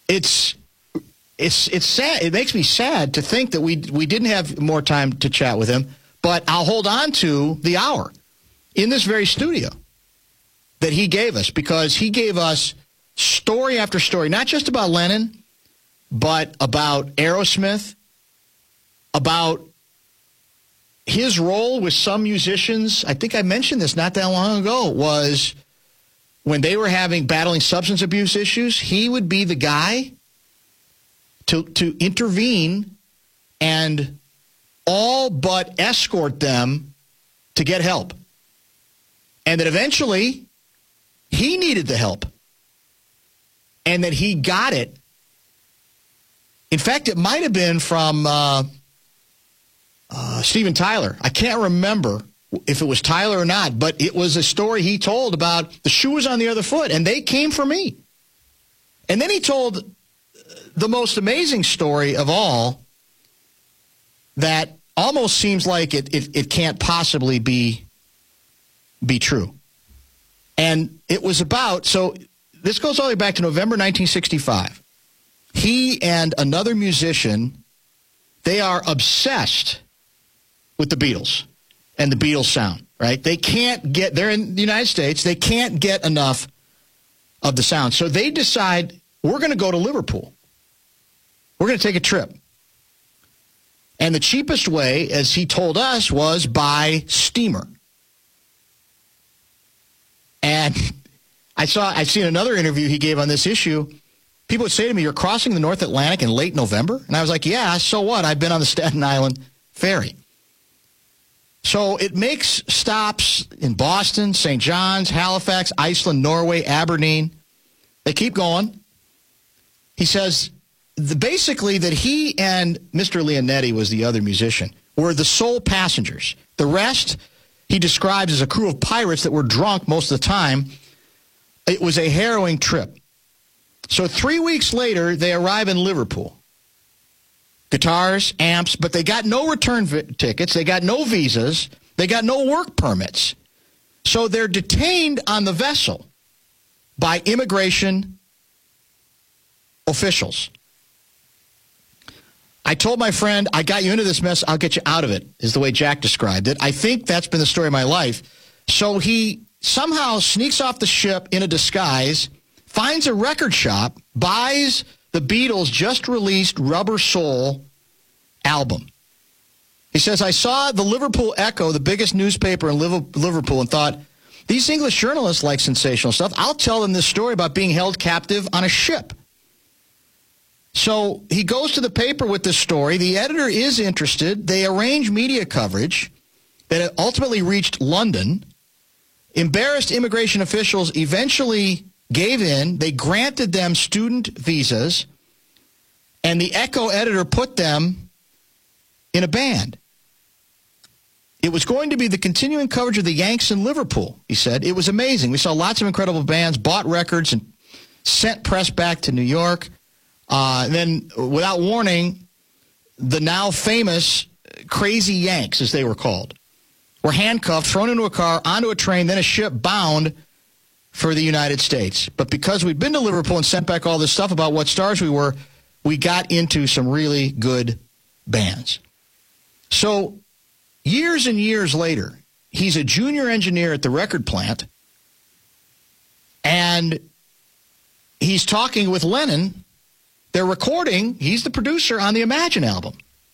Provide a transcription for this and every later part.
It's sad. It makes me sad to think that we didn't have more time to chat with him, but I'll hold on to the hour in this very studio that he gave us, because he gave us story after story, not just about Lennon, but about Aerosmith, about his role with some musicians. I think I mentioned this not that long ago, was when they were battling substance abuse issues, he would be the guy to intervene and all but escort them to get help. And that eventually he needed the help. And that he got it. In fact, it might have been from Steven Tyler. I can't remember if it was Tyler or not, but it was a story he told about the shoe was on the other foot, and they came for me. And then he told the most amazing story of all that almost seems like it can't possibly be true. And it was about, so this goes all the way back to November 1965. He and another musician, they are obsessed with the Beatles and the Beatles sound, right? They're in the United States, they can't get enough of the sound. So they decide, we're going to go to Liverpool. We're going to take a trip. And the cheapest way, as he told us, was by steamer. And I've seen another interview he gave on this issue. People would say to me, you're crossing the North Atlantic in late November? And I was like, yeah, so what? I've been on the Staten Island ferry. So it makes stops in Boston, St. John's, Halifax, Iceland, Norway, Aberdeen. They keep going. He says basically that he and Mr. Leonetti was the other musician, were the sole passengers. The rest he describes as a crew of pirates that were drunk most of the time. It was a harrowing trip. So 3 weeks later, they arrive in Liverpool. Guitars, amps, but they got no return tickets. They got no visas. They got no work permits. So they're detained on the vessel by immigration officials. I told my friend, I got you into this mess, I'll get you out of it, is the way Jack described it. I think that's been the story of my life. So he somehow sneaks off the ship in a disguise, finds a record shop, buys the Beatles' just-released Rubber Soul album. He says, I saw the Liverpool Echo, the biggest newspaper in Liverpool, and thought, these English journalists like sensational stuff. I'll tell them this story about being held captive on a ship. So he goes to the paper with this story. The editor is interested. They arrange media coverage that ultimately reached London. Embarrassed immigration officials eventually gave in. They granted them student visas, and the Echo editor put them in a band. It was going to be the continuing coverage of the Yanks in Liverpool, he said. It was amazing. We saw lots of incredible bands, bought records, and sent press back to New York. Then, without warning, the now famous Crazy Yanks, as they were called, were handcuffed, thrown into a car, onto a train, then a ship bound for the United States. But because we'd been to Liverpool and sent back all this stuff about what stars we were, we got into some really good bands. So years and years later, he's a junior engineer at the record plant, and he's talking with Lennon. They're recording, he's the producer on the Imagine album.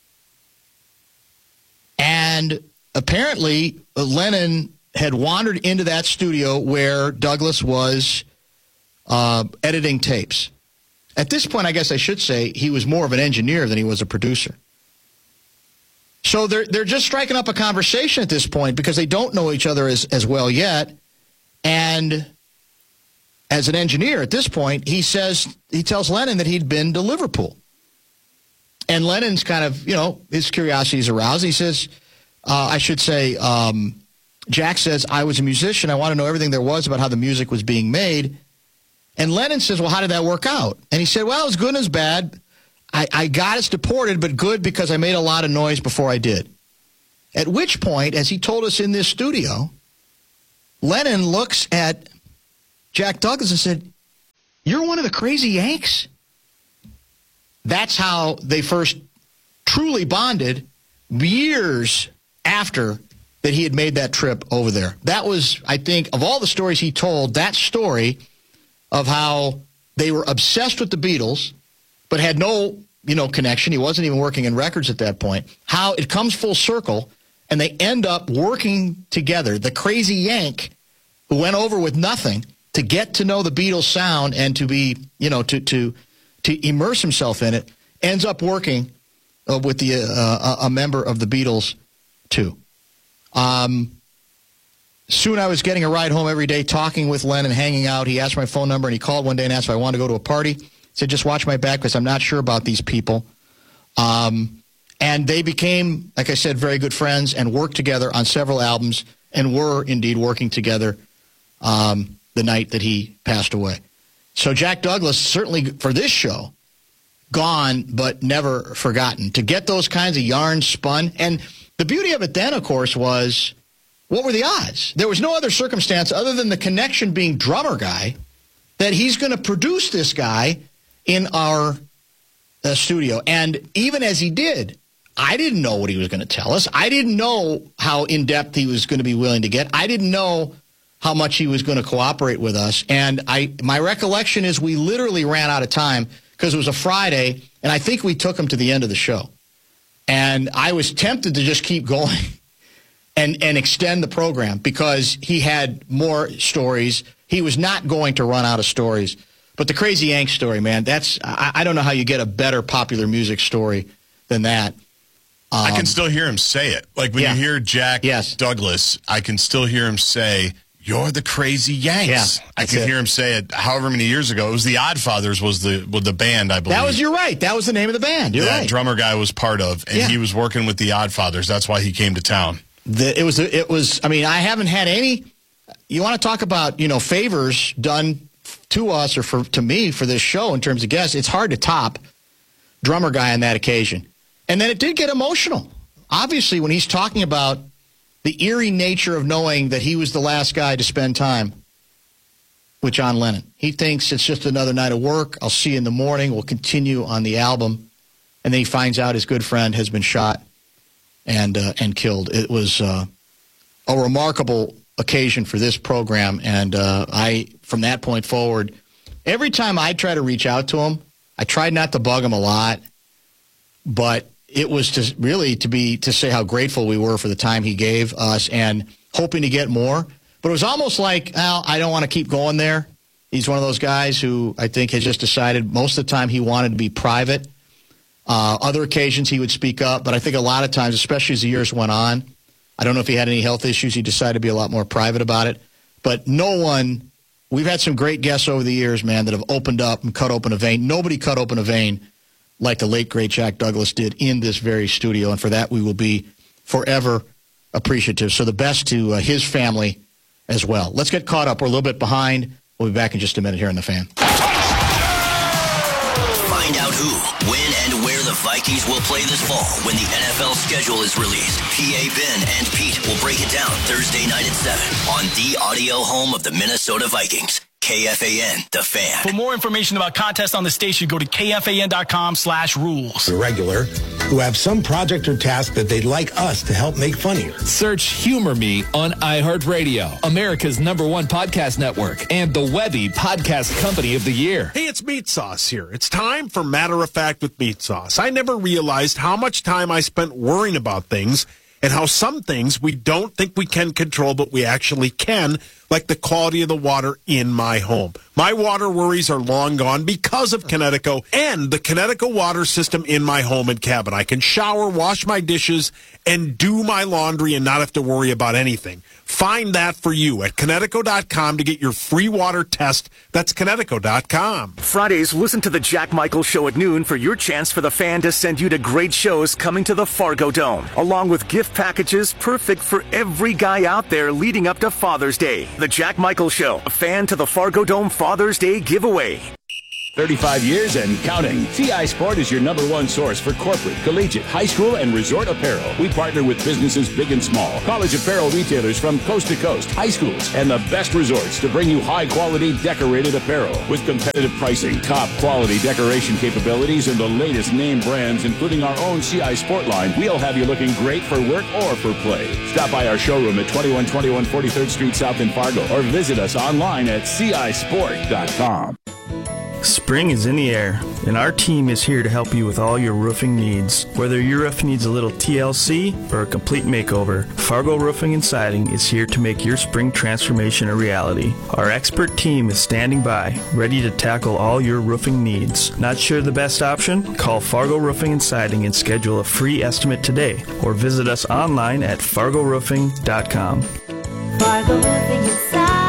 And apparently, Lennon had wandered into that studio where Douglas was editing tapes. At this point, I guess I should say he was more of an engineer than he was a producer. So they're just striking up a conversation at this point because they don't know each other as well yet. And as an engineer at this point, he tells Lennon that he'd been to Liverpool. And Lennon's kind of, his curiosity is aroused. He says, Jack says, I was a musician. I want to know everything there was about how the music was being made. And Lennon says, well, how did that work out? And he said, well, it was good and it was bad. I got us deported, but good because I made a lot of noise before I did. At which point, as he told us in this studio, Lennon looks at Jack Douglas and said, you're one of the Crazy Yanks? that's how they first truly bonded years after that he had made that trip over there. That was, I think, of all the stories he told, that story of how they were obsessed with the Beatles, but had no, connection. He wasn't even working in records at that point. How it comes full circle, and they end up working together. The crazy Yank who went over with nothing to get to know the Beatles sound and to be, to immerse himself in it, ends up working with a member of the Beatles too. Soon I was getting a ride home every day, talking with Len and hanging out. He asked my phone number, and he called one day and asked if I wanted to go to a party. He said, just watch my back because I'm not sure about these people. And they became, like I said, very good friends and worked together on several albums and were indeed working together the night that he passed away. So Jack Douglas, certainly for this show, gone but never forgotten. To get those kinds of yarns spun. And the beauty of it then, of course, was what were the odds? There was no other circumstance other than the connection being drummer guy that he's going to produce this guy in our studio. And even as he did, I didn't know what he was going to tell us. I didn't know how in-depth he was going to be willing to get. I didn't know how much he was going to cooperate with us. And my recollection is we literally ran out of time because it was a Friday, and I think we took him to the end of the show. And I was tempted to just keep going and extend the program because he had more stories. He was not going to run out of stories. But the Crazy Yank story, man, I don't know how you get a better popular music story than that. I can still hear him say it. Like when you hear Jack Douglas, I can still hear him say, "You're the Crazy Yanks." Yeah, I can hear him say it however many years ago. It was the Oddfathers was the band, I believe. You're right. That was the name of the band. You're right. That drummer guy was part of, and he was working with the Oddfathers. That's why he came to town. It was. I mean, I haven't had any. You want to talk about favors done to us or to me for this show in terms of guests? It's hard to top drummer guy on that occasion. And then it did get emotional. Obviously, when he's talking about the eerie nature of knowing that he was the last guy to spend time with John Lennon. He thinks it's just another night of work. I'll see you in the morning. We'll continue on the album. And then he finds out his good friend has been shot and killed. It was a remarkable occasion for this program. And from that point forward, every time I try to reach out to him, I tried not to bug him a lot, but it was to say how grateful we were for the time he gave us and hoping to get more. But it was almost like, I don't want to keep going there. He's one of those guys who I think has just decided most of the time he wanted to be private. Other occasions he would speak up, but I think a lot of times, especially as the years went on, I don't know if he had any health issues, he decided to be a lot more private about it. But we've had some great guests over the years, man, that have opened up and cut open a vein. Nobody cut open a vein like the late, great Jack Douglas did in this very studio, and for that we will be forever appreciative. So the best to his family as well. Let's get caught up. We're a little bit behind. We'll be back in just a minute here in The Fan. Find out who, when, and where the Vikings will play this fall when the NFL schedule is released. PA Ben and Pete will break it down Thursday night at 7 on the audio home of the Minnesota Vikings. KFAN, The Fan. For more information about contests on the station, go to KFAN.com/rules. The regular who have some project or task that they'd like us to help make funnier. Search Humor Me on iHeartRadio, America's #1 podcast network, and the Webby Podcast Company of the Year. Hey, it's Meat Sauce here. It's time for Matter of Fact with Meat Sauce. I never realized how much time I spent worrying about things and how some things we don't think we can control, but we actually can, like the quality of the water in my home. My water worries are long gone because of Connecticut and the Connecticut water system in my home and cabin. I can shower, wash my dishes, and do my laundry and not have to worry about anything. Find that for you at Connecticut.com to get your free water test. That's Connecticut.com. Fridays, listen to the Jack Michael Show at noon for your chance for The Fan to send you to great shows coming to the Fargo Dome, along with gift packages perfect for every guy out there leading up to Father's Day. The Jack Michael Show, a Fan to the Fargo Dome Father's Day giveaway. 35 years and counting. CI Sport is your #1 source for corporate, collegiate, high school, and resort apparel. We partner with businesses big and small, college apparel retailers from coast to coast, high schools, and the best resorts to bring you high-quality decorated apparel with competitive pricing, top-quality decoration capabilities, and the latest name brands, including our own CI Sport line. We'll have you looking great for work or for play. Stop by our showroom at 2121 43rd Street South in Fargo or visit us online at cisport.com. Spring is in the air, and our team is here to help you with all your roofing needs. Whether your roof needs a little TLC or a complete makeover, Fargo Roofing and Siding is here to make your spring transformation a reality. Our expert team is standing by, ready to tackle all your roofing needs. Not sure the best option? Call Fargo Roofing and Siding and schedule a free estimate today, or visit us online at fargoroofing.com. Fargo Roofing and Siding.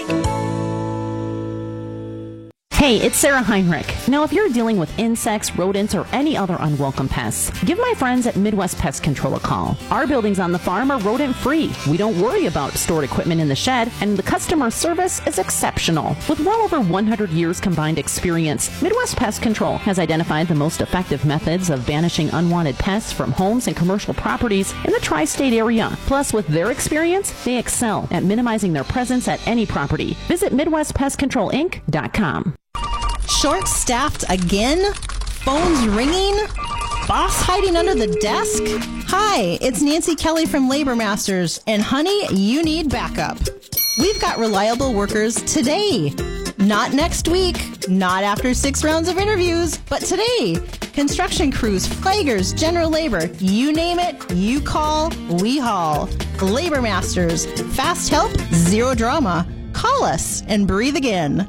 Hey, it's Sarah Heinrich. Now, if you're dealing with insects, rodents, or any other unwelcome pests, give my friends at Midwest Pest Control a call. Our buildings on the farm are rodent-free. We don't worry about stored equipment in the shed, and the customer service is exceptional. With well over 100 years combined experience, Midwest Pest Control has identified the most effective methods of banishing unwanted pests from homes and commercial properties in the tri-state area. Plus, with their experience, they excel at minimizing their presence at any property. Visit MidwestPestControlInc.com. Short-staffed again? Phones ringing? Boss hiding under the desk? Hi, it's Nancy Kelly from Labor Masters, and honey, you need backup. We've got reliable workers today. Not next week, not after 6 rounds of interviews, but today. Construction crews, flaggers, general labor, you name it, you call, we haul. Labor Masters, fast help, zero drama. Call us and breathe again.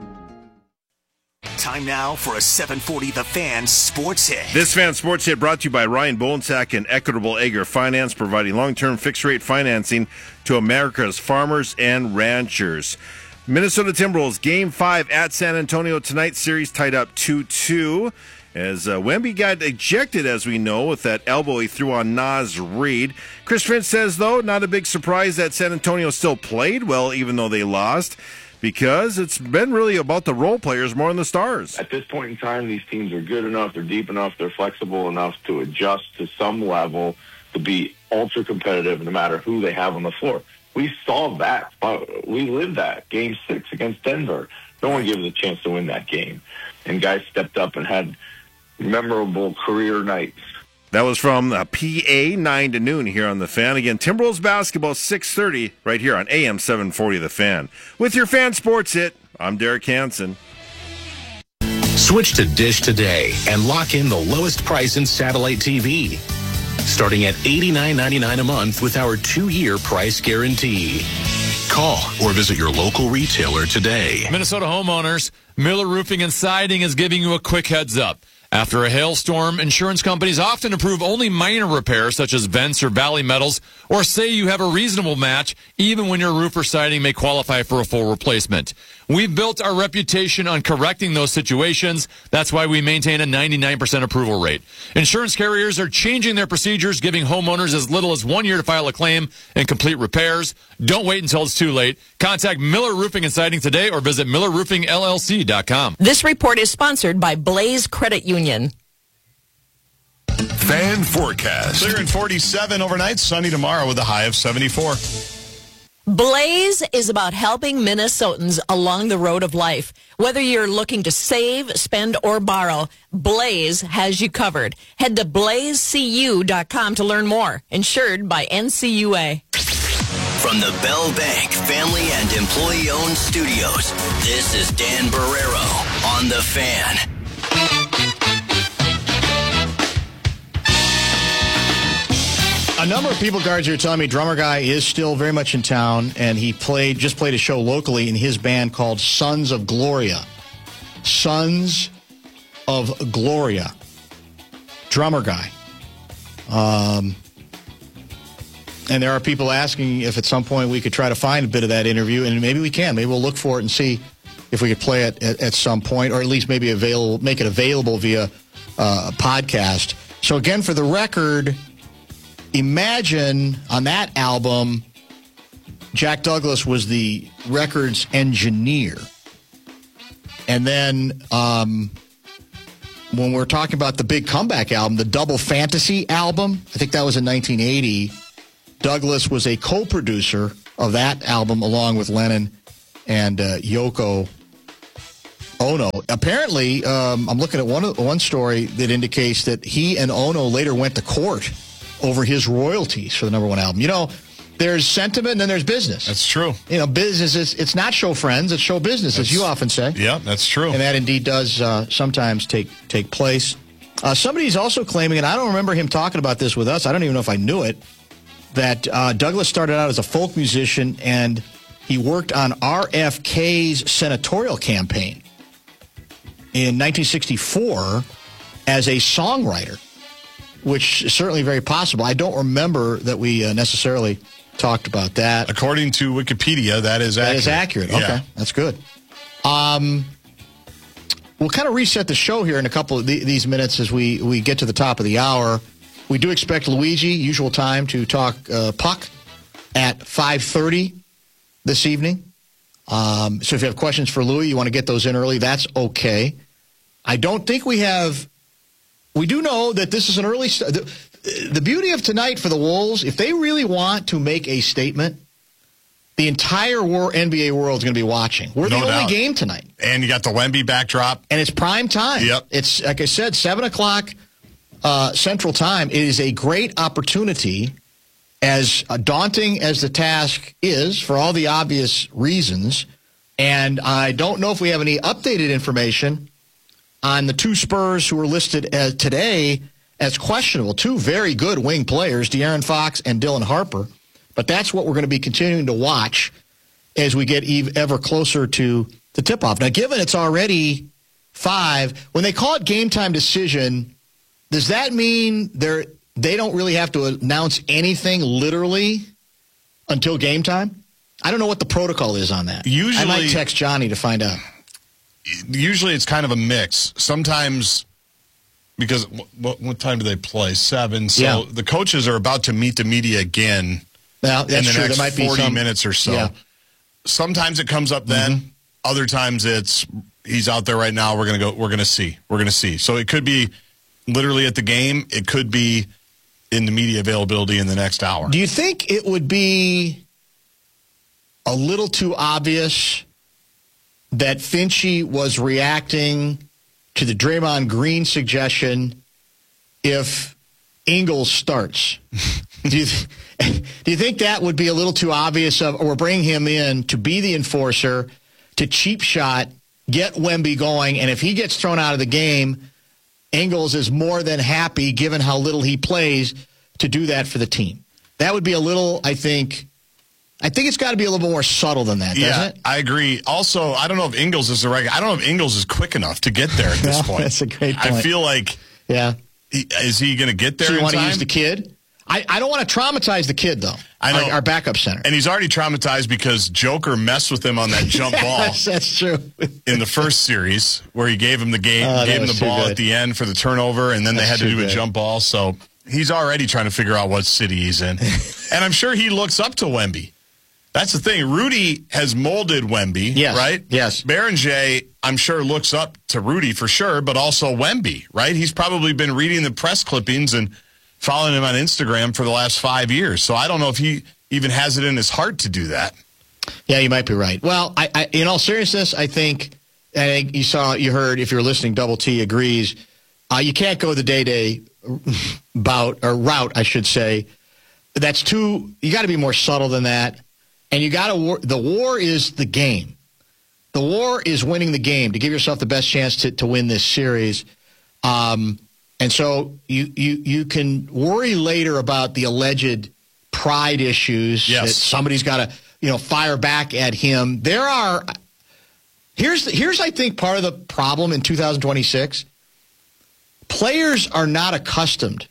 Time now for a 740 The Fan Sports Hit. This Fan Sports Hit brought to you by Ryan Bolensack and Equitable Agri Finance, providing long-term fixed-rate financing to America's farmers and ranchers. Minnesota Timberwolves, Game 5 at San Antonio tonight. Series tied up 2-2. As Wemby got ejected, as we know, with that elbow he threw on Naz Reid. Chris Finch says, though, not a big surprise that San Antonio still played well, even though they lost, because it's been really about the role players more than the stars. At this point in time, these teams are good enough, they're deep enough, they're flexible enough to adjust to some level to be ultra competitive no matter who they have on the floor. We saw that. We lived that. Game 6 against Denver. No one gave us a chance to win that game. And guys stepped up and had memorable career nights. That was from PA 9 to noon here on The Fan. Again, Timberwolves basketball 6:30 right here on AM 740 The Fan. With your Fan Sports Hit, I'm Derek Hansen. Switch to Dish today and lock in the lowest price in satellite TV. Starting at $89.99 a month with our 2-year price guarantee. Call or visit your local retailer today. Minnesota homeowners, Miller Roofing and Siding is giving you a quick heads up. After a hailstorm, insurance companies often approve only minor repairs such as vents or valley metals, or say you have a reasonable match even when your roof or siding may qualify for a full replacement. We've built our reputation on correcting those situations. That's why we maintain a 99% approval rate. Insurance carriers are changing their procedures, giving homeowners as little as 1 year to file a claim and complete repairs. Don't wait until it's too late. Contact Miller Roofing and Siding today or visit MillerRoofingLLC.com. This report is sponsored by Blaze Credit Union. Fan forecast. Clear and 47 overnight, sunny tomorrow with a high of 74. Blaze is about helping Minnesotans along the road of life. Whether you're looking to save, spend, or borrow, Blaze has you covered. Head to blazecu.com to learn more. Insured by NCUA. From the Bell Bank family and employee-owned studios, this is Dan Barrero on The Fan. A number of people guards are telling me Drummer Guy is still very much in town, and he just played a show locally in his band called Sons of Gloria. Sons of Gloria. Drummer Guy. And there are people asking if at some point we could try to find a bit of that interview, and maybe we can. Maybe we'll look for it and see if we could play it at some point, or at least maybe make it available via podcast. So again, for the record, Imagine on that album, Jack Douglas was the record's engineer. And then when we're talking about the big comeback album, the Double Fantasy album, I think that was in 1980. Douglas was a co-producer of that album along with Lennon and Yoko Ono. Apparently, I'm looking at one story that indicates that he and Ono later went to court over his royalties for the number one album. You know, there's sentiment and then there's business. That's true. You know, business is, it's not show friends, it's show business, as you often say. Yeah, that's true. And that indeed does sometimes take place. Somebody's also claiming, and I don't remember him talking about this with us, I don't even know if I knew it, that Douglas started out as a folk musician and he worked on RFK's senatorial campaign in 1964 as a songwriter, which is certainly very possible. I don't remember that we necessarily talked about that. According to Wikipedia, that is accurate. That is accurate. Yeah. Okay, that's good. We'll kind of reset the show here in a couple of these minutes as we get to the top of the hour. We do expect Luigi, usual time, to talk puck at 5:30 this evening. So if you have questions for Louie, you want to get those in early, that's okay. I don't think we have... We do know that this is an early... The beauty of tonight for the Wolves, if they really want to make a statement, the entire NBA world is going to be watching. We're the only game tonight. And you got the Wemby backdrop. And it's prime time. Yep. It's, like I said, 7 o'clock Central Time. It is a great opportunity, as daunting as the task is, for all the obvious reasons. And I don't know if we have any updated information on the two Spurs who were listed today as questionable. Two very good wing players, De'Aaron Fox and Dylan Harper. But that's what we're going to be continuing to watch as we get ever closer to the tip-off. Now, given it's already 5, when they call it game time decision, does that mean they don't really have to announce anything literally until game time? I don't know what the protocol is on that. Usually, I might text Johnny to find out. Usually it's kind of a mix. Sometimes, because what time do they play? 7. So the coaches are about to meet the media again now, in the next there might 40 be minutes or so. Yeah. Sometimes it comes up then. Mm-hmm. Other times it's he's out there right now. We're going to see. So it could be literally at the game. It could be in the media availability in the next hour. Do you think it would be a little too obvious that Finchie was reacting to the Draymond Green suggestion if Ingles starts? Do you think that would be a little too obvious or bring him in to be the enforcer, to cheap shot, get Wemby going, and if he gets thrown out of the game, Ingles is more than happy, given how little he plays, to do that for the team? That would be a little, I think it's got to be a little more subtle than that, doesn't it? I agree. Also, I don't know if Ingles is the right guy. I don't know if Ingles is quick enough to get there at this point. That's a great point. I feel like, is he going to get there So you in want time? to use the kid? I don't want to traumatize the kid, though. I know. Our backup center. And he's already traumatized because Joker messed with him on that jump ball. That's true. In the first series, where he gave him the ball at the end for the turnover, and then they had to do a jump ball. So he's already trying to figure out what city he's in. And I'm sure he looks up to Wemby. That's the thing. Rudy has molded Wemby, right? Yes. Berenger, I'm sure, looks up to Rudy for sure, but also Wemby, right? He's probably been reading the press clippings and following him on Instagram for the last 5 years. So I don't know if he even has it in his heart to do that. Yeah, you might be right. Well, I in all seriousness, I think you heard, if you're listening, Double T agrees. You can't go the day-to-day route, I should say. That's you got to be more subtle than that. And the war is the game. The war is winning the game to give yourself the best chance to win this series. And so you can worry later about the alleged pride issues that somebody's got to fire back at him. Here's I think part of the problem in 2026. Players are not accustomed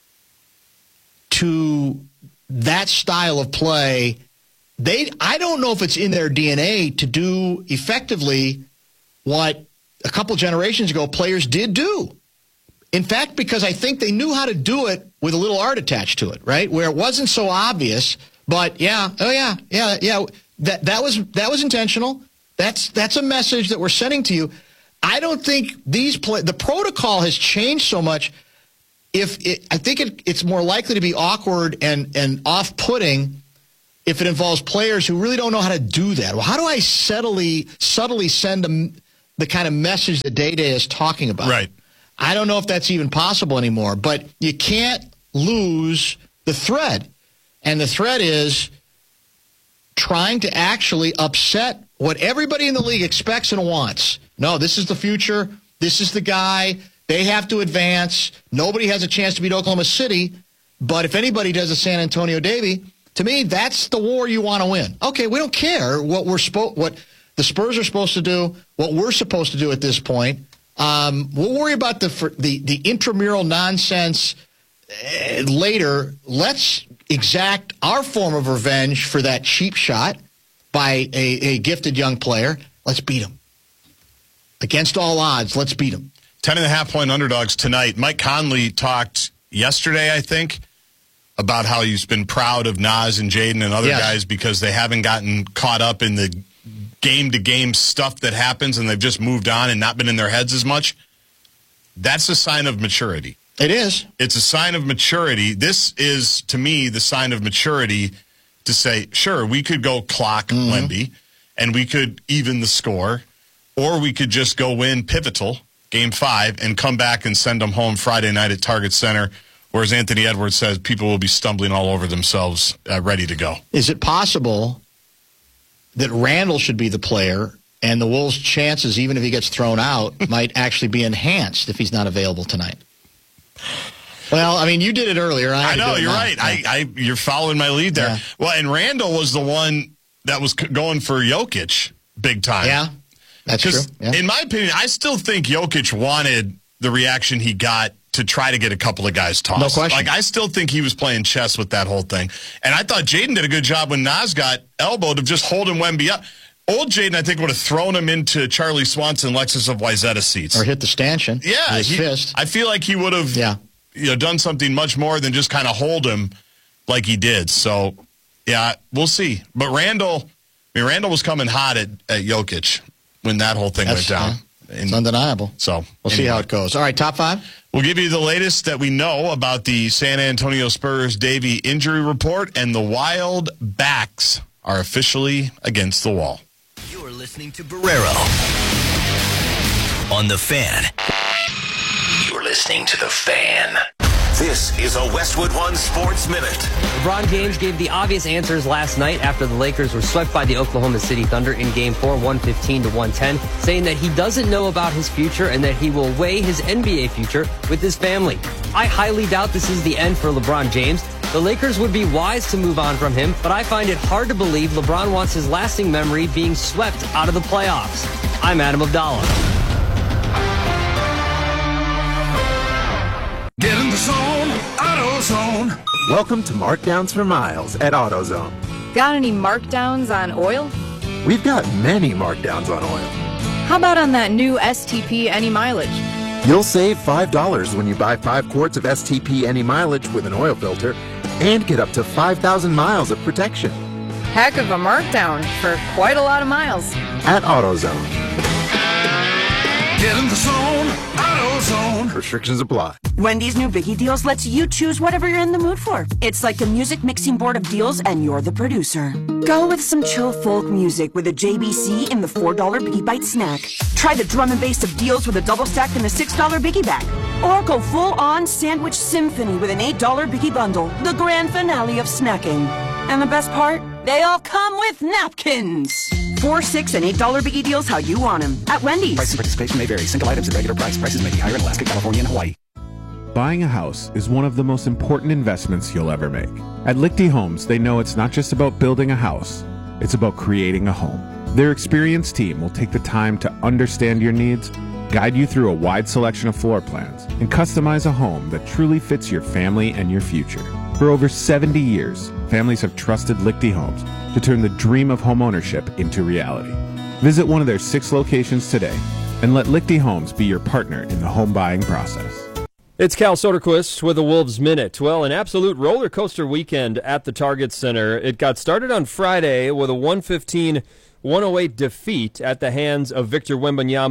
to that style of play. I don't know if it's in their DNA to do effectively what a couple generations ago players did do. In fact, because I think they knew how to do it with a little art attached to it, right? Where it wasn't so obvious, but that was intentional. That's a message that we're sending to you. I don't think the protocol has changed so much. I think it's more likely to be awkward and off-putting if it involves players who really don't know how to do that. Well, how do I subtly send them the kind of message that Day-Day is talking about? Right. I don't know if that's even possible anymore, but you can't lose the thread. And the thread is trying to actually upset what everybody in the league expects and wants. No, this is the future. This is the guy. They have to advance. Nobody has a chance to beat Oklahoma City. But if anybody does a San Antonio Davy, to me, that's the war you want to win. Okay, we don't care what the Spurs are supposed to do, what we're supposed to do at this point. We'll worry about the intramural nonsense later. Let's exact our form of revenge for that cheap shot by a gifted young player. Let's beat him. Against all odds, let's beat him. 10.5-point underdogs tonight. Mike Conley talked yesterday, I think, about how he's been proud of Naz and Jaden and other guys because they haven't gotten caught up in the game-to-game stuff that happens and they've just moved on and not been in their heads as much. That's a sign of maturity. It is. It's a sign of maturity. This is, to me, the sign of maturity to say, sure, we could go clock Wemby and we could even the score, or we could just go win pivotal, Game 5, and come back and send them home Friday night at Target Center, where, as Anthony Edwards says, people will be stumbling all over themselves, ready to go. Is it possible that Randall should be the player and the Wolves' chances, even if he gets thrown out, might actually be enhanced if he's not available tonight? Well, I mean, you did it earlier. I know, you're right. You're following my lead there. Yeah. Well, and Randall was the one that was going for Jokic big time. Yeah, that's true. Yeah. In my opinion, I still think Jokic wanted the reaction he got to try to get a couple of guys tossed. No question. Like, I still think he was playing chess with that whole thing. And I thought Jaden did a good job when Naz got elbowed of just holding Wemby up. Old Jaden, I think, would have thrown him into Charlie Swanson, Lexus of Wyzetta seats. Or hit the stanchion. Yeah. With his fist. I feel like he would have done something much more than just kind of hold him like he did. So, yeah, we'll see. But Randall was coming hot at Jokic when that whole thing went down. It's undeniable. So we'll see how it goes. All right, top 5. We'll give you the latest that we know about the San Antonio Spurs Davy injury report, and the Wild backs are officially against the wall. You're listening to Barrero on The Fan. You're listening to The Fan. This is a Westwood One Sports Minute. LeBron James gave the obvious answers last night after the Lakers were swept by the Oklahoma City Thunder in Game 4, 115-110, saying that he doesn't know about his future and that he will weigh his NBA future with his family. I highly doubt this is the end for LeBron James. The Lakers would be wise to move on from him, but I find it hard to believe LeBron wants his lasting memory being swept out of the playoffs. I'm Adam Abdallah. Get in the zone, AutoZone. Welcome to Markdowns for Miles at AutoZone. Got any markdowns on oil? We've got many markdowns on oil. How about on that new STP Any Mileage? You'll save $5 when you buy 5 quarts of STP Any Mileage with an oil filter and get up to 5,000 miles of protection. Heck of a markdown for quite a lot of miles. At AutoZone. Get in the zone, AutoZone. Restrictions apply. Wendy's new Biggie Deals lets you choose whatever you're in the mood for. It's like a music mixing board of deals, and you're the producer. Go with some chill folk music with a JBC in the $4 Biggie Bite snack. Try the drum and bass of deals with a double stack in the $6 Biggie Bag. Or go full-on sandwich symphony with an $8 Biggie Bundle, the grand finale of snacking. And the best part? They all come with napkins. $4, $6, and $8 Biggie Deals how you want them. At Wendy's. Price and participation may vary. Single items at regular price. Prices may be higher in Alaska, California, and Hawaii. Buying a house is one of the most important investments you'll ever make. At Lichty Homes, they know it's not just about building a house, it's about creating a home. Their experienced team will take the time to understand your needs, guide you through a wide selection of floor plans, and customize a home that truly fits your family and your future. For over 70 years, families have trusted Lichty Homes to turn the dream of homeownership into reality. Visit one of their 6 locations today and let Lichty Homes be your partner in the home buying process. It's Cal Soderquist with a Wolves Minute. Well, an absolute roller coaster weekend at the Target Center. It got started on Friday with a 115-108 defeat at the hands of Victor Wembanyama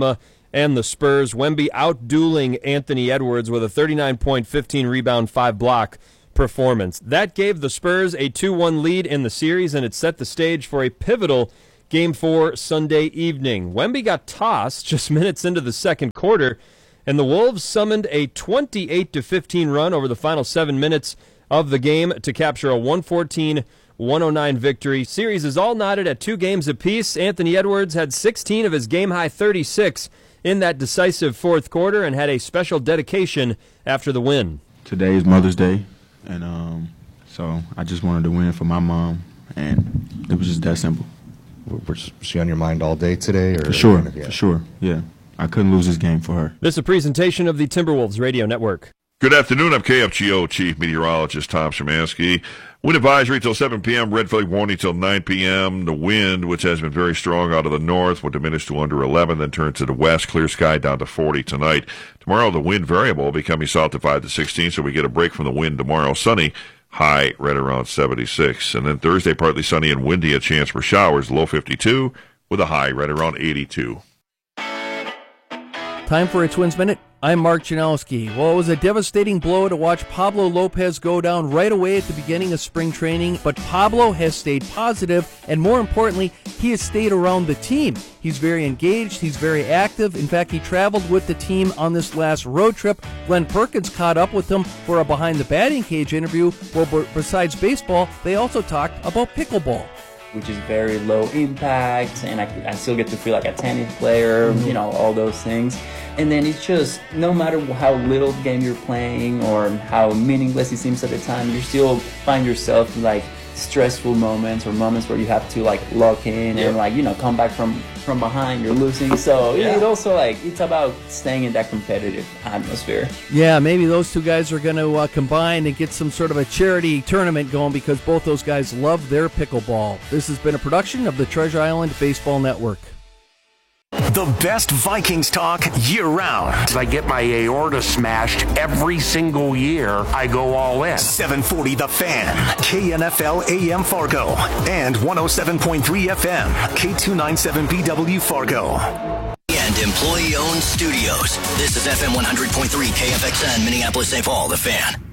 and the Spurs. Wemby outdueling Anthony Edwards with a 39-point, 15-rebound, 5-block performance. That gave the Spurs a 2-1 lead in the series, and it set the stage for a pivotal Game 4 Sunday evening. Wemby got tossed just minutes into the second quarter, and the Wolves summoned a 28-15 run over the final 7 minutes of the game to capture a 114-109 victory. Series is all knotted at 2 games apiece. Anthony Edwards had 16 of his game-high 36 in that decisive fourth quarter and had a special dedication after the win. Today is Mother's Day, and so I just wanted to win for my mom, and it was just that simple. Was she on your mind all day today? Or for sure, yeah. I couldn't lose this game for her. This is a presentation of the Timberwolves Radio Network. Good afternoon. I'm KFGO Chief Meteorologist Tom Szymanski. Wind advisory till 7 p.m., red flag warning till 9 p.m. The wind, which has been very strong out of the north, will diminish to under 11, then turn to the west, clear sky down to 40 tonight. Tomorrow, the wind variable becoming south to 5 to 16, so we get a break from the wind tomorrow. Sunny, high right around 76. And then Thursday, partly sunny and windy, a chance for showers, low 52, with a high right around 82. Time for a Twins Minute. I'm Mark Janowski. Well, it was a devastating blow to watch Pablo Lopez go down right away at the beginning of spring training, but Pablo has stayed positive, and more importantly, he has stayed around the team. He's very engaged, he's very active. In fact, he traveled with the team on this last road trip. Glenn Perkins caught up with him for a Behind the Batting Cage interview. Well, besides baseball, they also talked about pickleball, which is very low impact, and I still get to feel like a tennis player, you know, all those things. And then it's just, no matter how little game you're playing or how meaningless it seems at the time, you still find yourself in, like, stressful moments or moments where you have to, like, lock in and, like, you know, come back from behind, you're losing. So it also, like, it's about staying in that competitive atmosphere. Yeah, maybe those two guys are going to combine and get some sort of a charity tournament going, because both those guys love their pickleball. This has been a production of the Treasure Island Baseball Network. The best Vikings talk year-round. I get my aorta smashed every single year. I go all in. 740 The Fan, KNFL AM Fargo, and 107.3 FM, K297BW Fargo. And employee-owned studios. This is FM 100.3 KFXN, Minneapolis, St. Paul, The Fan.